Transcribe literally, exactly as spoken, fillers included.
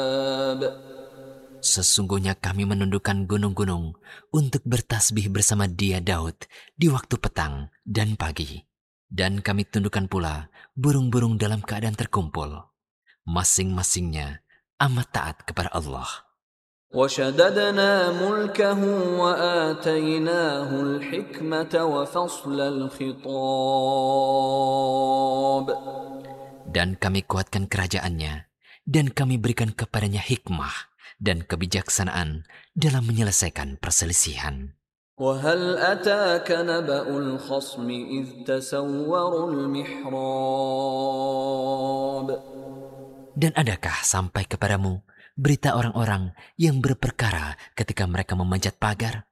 Sesungguhnya kami menundukkan gunung-gunung untuk bertasbih bersama dia Daud di waktu petang dan pagi. Dan kami tundukkan pula burung-burung dalam keadaan terkumpul. Masing-masingnya amat taat kepada Allah. وشددنا ملكه وآتيناه الحكمة وفصل الخطاب. Dan kami kuatkan kerajaannya, dan kami berikan kepadanya hikmah dan kebijaksanaan dalam menyelesaikan perselisihan. وهل أتاك نبأ الخصم إذ تسوروا المحراب. Dan adakah sampai kepadamu berita orang-orang yang berperkara ketika mereka memanjat pagar?